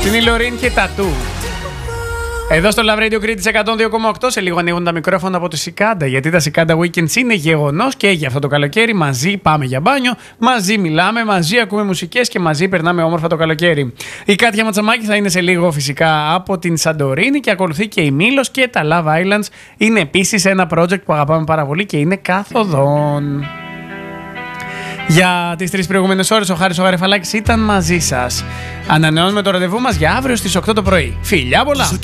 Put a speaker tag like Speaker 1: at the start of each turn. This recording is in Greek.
Speaker 1: Είναι η Λωρίν και Τατού. Εδώ στο Love Radio Crete 102,8 σε λίγο ανοίγουν τα μικρόφωνα από το Cicada, γιατί τα Cicada Weekends είναι γεγονός και για αυτό το καλοκαίρι μαζί πάμε για μπάνιο, μαζί μιλάμε, μαζί ακούμε μουσικές και μαζί περνάμε όμορφα το καλοκαίρι. Η Κάτια Ματσαμάκη θα είναι σε λίγο φυσικά από την Σαντορίνη και ακολουθεί και η Μήλος και τα Love Islands είναι επίσης ένα project που αγαπάμε πάρα πολύ και είναι καθοδόν. Για τις 3 προηγούμενες ώρες ο Χάρης ο Γαρεφαλάκης ήταν μαζί σας. Ανανεώνουμε το ραντεβού μας για αύριο στις 8 το πρωί. Φιλιά πολλά!